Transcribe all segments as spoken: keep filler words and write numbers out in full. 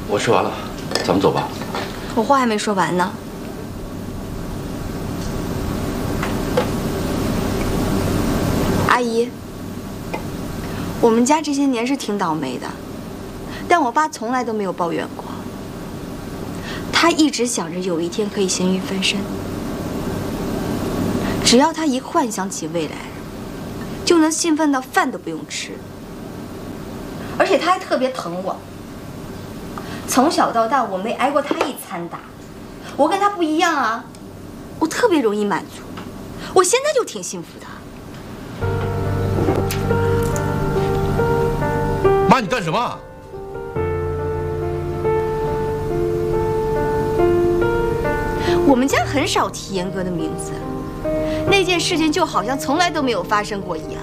我吃完了，咱们走吧。 我话还没说完呢。阿姨，我们家这些年是挺倒霉的，但我爸从来都没有抱怨过。他一直想着有一天可以咸鱼翻身，只要他一幻想起未来，就能兴奋到饭都不用吃。而且他还特别疼我，从小到大我没挨过他一餐打。我跟他不一样啊，我特别容易满足，我现在就挺幸福的。 妈，你干什么？ 我们家很少提严哥的名字，那件事情就好像从来都没有发生过一样。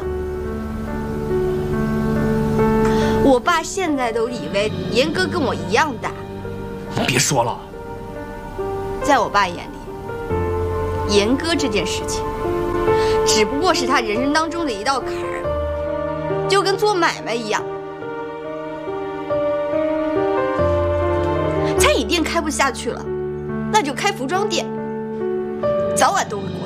我爸现在都以为严哥跟我一样大。 别说了， 在我爸眼里，严哥这件事情只不过是他人生当中的一道坎儿，就跟做买卖一样。餐饮店开不下去了，那就开服装店，早晚都会过。